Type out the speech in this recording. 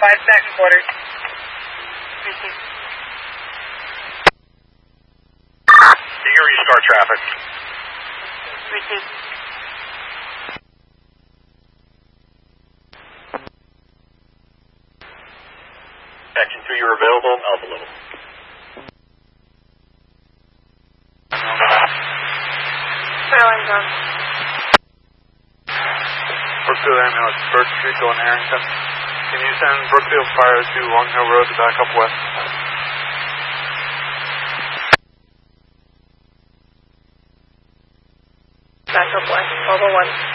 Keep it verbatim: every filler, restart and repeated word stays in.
five back quarters. Received. Dinger, restart traffic. Received. Action two, you're available. Alpha level. Fairlane done. Brookfield ambulance, Birch Street going Harrington. Can you send Brookfield Fire to Long Hill Road to back up west? Back up west, twelve oh one.